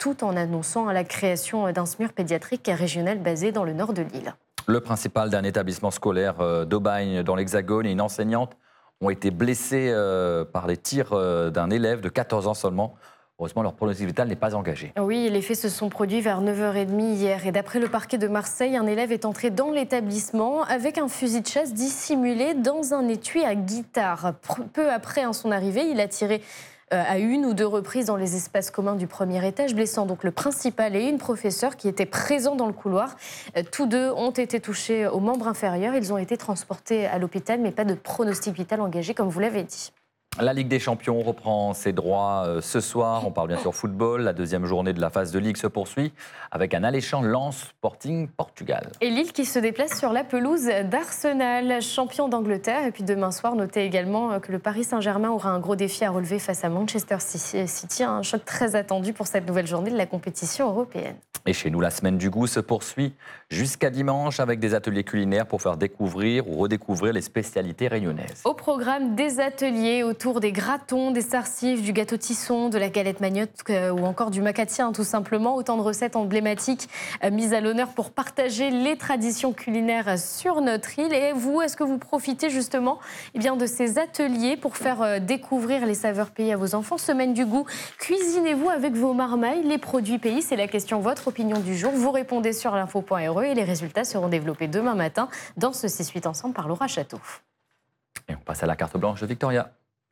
tout en annonçant la création d'un SMUR pédiatrique régional basé dans le nord de l'île. Le principal d'un établissement scolaire d'Aubagne dans l'Hexagone et une enseignante ont été blessés par les tirs d'un élève de 14 ans seulement. Heureusement, leur pronostic vital n'est pas engagé. Oui, les faits se sont produits vers 9h30 hier. Et d'après le parquet de Marseille, un élève est entré dans l'établissement avec un fusil de chasse dissimulé dans un étui à guitare. Peu après son arrivée, il a tiré à une ou deux reprises dans les espaces communs du premier étage, blessant donc le principal et une professeure qui étaient présents dans le couloir. Tous deux ont été touchés aux membres inférieurs. Ils ont été transportés à l'hôpital, mais pas de pronostic vital engagé, comme vous l'avez dit. La Ligue des Champions reprend ses droits ce soir. On parle bien sûr football. La deuxième journée de la phase de Ligue se poursuit avec un alléchant Lens Sporting Portugal. Et Lille qui se déplace sur la pelouse d'Arsenal, champion d'Angleterre. Et puis demain soir, notez également que le Paris Saint-Germain aura un gros défi à relever face à Manchester City. Un choc très attendu pour cette nouvelle journée de la compétition européenne. Et chez nous, la semaine du goût se poursuit jusqu'à dimanche avec des ateliers culinaires pour faire découvrir ou redécouvrir les spécialités réunionnaises. Au programme, des ateliers autour des gratons, des sarcifs, du gâteau tisson, de la galette magnotte ou encore du macatien, tout simplement. Autant de recettes emblématiques mises à l'honneur pour partager les traditions culinaires sur notre île. Et vous, est-ce que vous profitez justement de ces ateliers pour faire découvrir les saveurs pays à vos enfants? Semaine du goût, cuisinez-vous avec vos marmailles les produits pays? C'est la question, votre opinion du jour. Vous répondez sur l'info.re et les résultats seront développés demain matin dans ce 6-8 ensemble par Laura Château. Et on passe à la carte blanche de Victoria.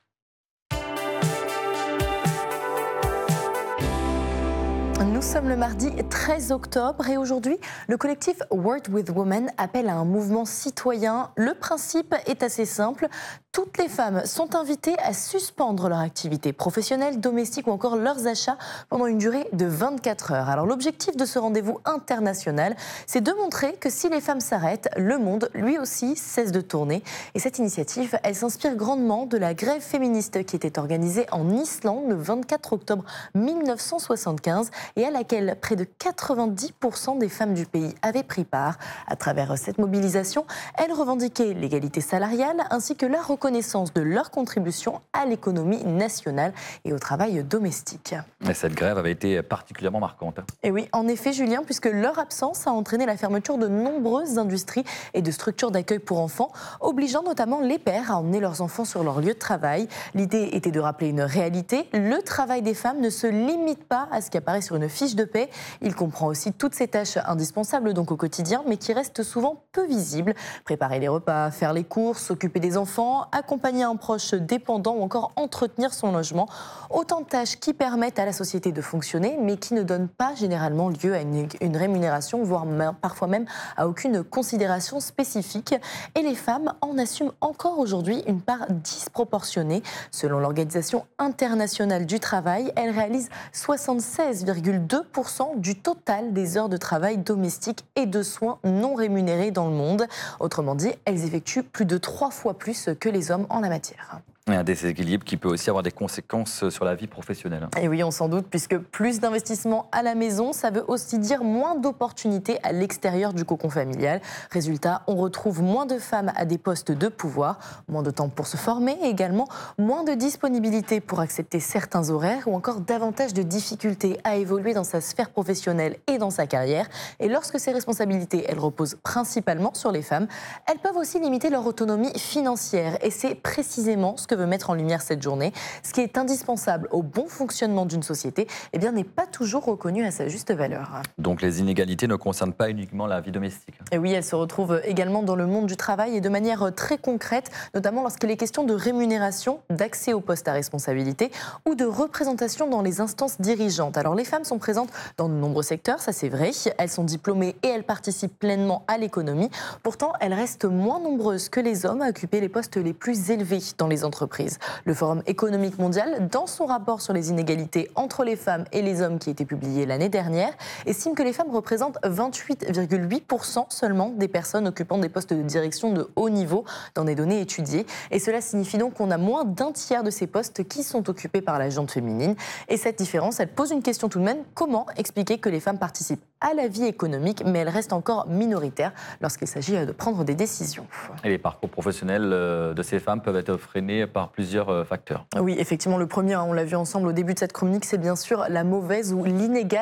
Nous sommes le mardi 13 octobre et aujourd'hui, le collectif Word with Women appelle à un mouvement citoyen. Le principe est assez simple. Toutes les femmes sont invitées à suspendre leur activité professionnelle, domestique ou encore leurs achats pendant une durée de 24 heures. Alors l'objectif de ce rendez-vous international, c'est de montrer que si les femmes s'arrêtent, le monde, lui aussi, cesse de tourner. Et cette initiative, elle s'inspire grandement de la grève féministe qui était organisée en Islande le 24 octobre 1975 et à laquelle près de 90% des femmes du pays avaient pris part. À travers cette mobilisation, elles revendiquaient l'égalité salariale ainsi que la reconnaissance de leur contribution à l'économie nationale et au travail domestique. Et cette grève avait été particulièrement marquante. Et oui, en effet, Julien, puisque leur absence a entraîné la fermeture de nombreuses industries et de structures d'accueil pour enfants, obligeant notamment les pères à emmener leurs enfants sur leur lieu de travail. L'idée était de rappeler une réalité. Le travail des femmes ne se limite pas à ce qui apparaît sur une fiche de paie. Il comprend aussi toutes ces tâches indispensables donc au quotidien, mais qui restent souvent peu visibles. Préparer les repas, faire les courses, s'occuper des enfants, accompagner un proche dépendant ou encore entretenir son logement. Autant de tâches qui permettent à la société de fonctionner, mais qui ne donnent pas généralement lieu à une rémunération, voire parfois même à aucune considération spécifique. Et les femmes en assument encore aujourd'hui une part disproportionnée. Selon l'Organisation internationale du travail, elles réalisent 76,2% du total des heures de travail domestique et de soins non rémunérés dans le monde. Autrement dit, elles effectuent plus de 3 fois plus que les hommes en la matière. Un déséquilibre qui peut aussi avoir des conséquences sur la vie professionnelle. Et oui, on s'en doute, puisque plus d'investissement à la maison, ça veut aussi dire moins d'opportunités à l'extérieur du cocon familial. Résultat, on retrouve moins de femmes à des postes de pouvoir, moins de temps pour se former et également moins de disponibilité pour accepter certains horaires ou encore davantage de difficultés à évoluer dans sa sphère professionnelle et dans sa carrière. Et lorsque ces responsabilités, elles reposent principalement sur les femmes, elles peuvent aussi limiter leur autonomie financière. Et c'est précisément ce que veut mettre en lumière cette journée. Ce qui est indispensable au bon fonctionnement d'une société n'est pas toujours reconnu à sa juste valeur. Donc les inégalités ne concernent pas uniquement la vie domestique. Et oui, elles se retrouvent également dans le monde du travail et de manière très concrète, notamment lorsqu'il est question de rémunération, d'accès aux postes à responsabilité ou de représentation dans les instances dirigeantes. Alors les femmes sont présentes dans de nombreux secteurs, ça c'est vrai. Elles sont diplômées et elles participent pleinement à l'économie. Pourtant, elles restent moins nombreuses que les hommes à occuper les postes les plus élevés dans les entreprises. Le Forum économique mondial, dans son rapport sur les inégalités entre les femmes et les hommes qui a été publié l'année dernière, estime que les femmes représentent 28,8% seulement des personnes occupant des postes de direction de haut niveau dans des données étudiées. Et cela signifie donc qu'on a moins d'un tiers de ces postes qui sont occupés par la gente féminine. Et cette différence, elle pose une question tout de même. Comment expliquer que les femmes participent à la vie économique, mais elles restent encore minoritaires lorsqu'il s'agit de prendre des décisions? Et les parcours professionnels de ces femmes peuvent être freinés par plusieurs facteurs. Oui, effectivement, le premier, on l'a vu ensemble au début de cette chronique, c'est bien sûr la mauvaise ou l'inégale